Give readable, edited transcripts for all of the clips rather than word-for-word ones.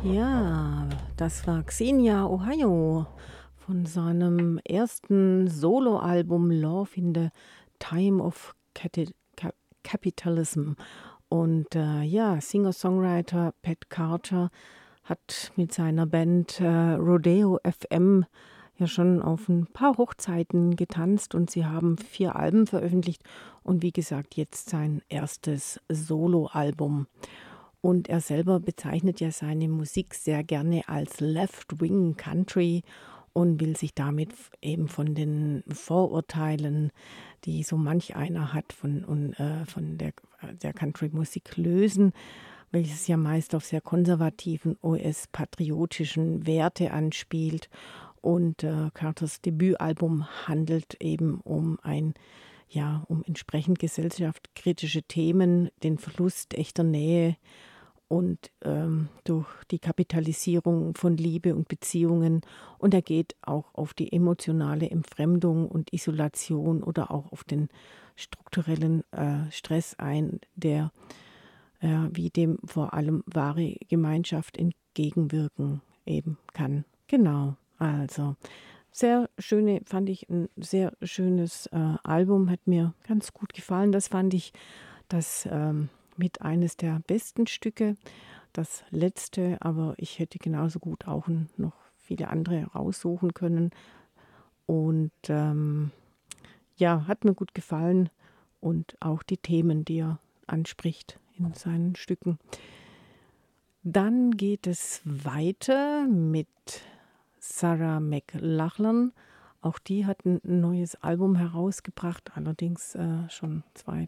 Ja, das war Xenia Ohio von seinem ersten Soloalbum „Love in the Time of Capitalism". Und, ja, Singer-Songwriter Pat Carter hat mit seiner Band, Rodeo FM ja schon auf ein paar Hochzeiten getanzt und sie haben 4 Alben veröffentlicht und wie gesagt, jetzt sein erstes Soloalbum. Und er selber bezeichnet ja seine Musik sehr gerne als Left-Wing Country und will sich damit eben von den Vorurteilen, die so manch einer hat von der Country-Musik lösen, welches ja meist auf sehr konservativen US-patriotischen Werte anspielt. Und, Carters Debütalbum handelt eben um entsprechend gesellschaftskritische Themen, den Verlust echter Nähe und, durch die Kapitalisierung von Liebe und Beziehungen. Und er geht auch auf die emotionale Entfremdung und Isolation oder auch auf den strukturellen, Stress ein, der, wie dem vor allem wahre Gemeinschaft entgegenwirken eben kann. Genau, also sehr schöne fand ich ein sehr schönes, Album, hat mir ganz gut gefallen. Das fand ich das, mit eines der besten Stücke. Das letzte, aber ich hätte genauso gut auch noch viele andere raussuchen können. Und, ja, hat mir gut gefallen und auch die Themen, die er anspricht in seinen Stücken. Dann geht es weiter mit Sarah McLachlan. Auch die hat ein neues Album herausgebracht, allerdings, schon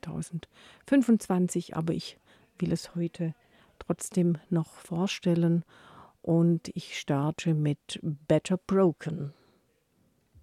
2025, aber ich will es heute trotzdem noch vorstellen und ich starte mit „Better Broken".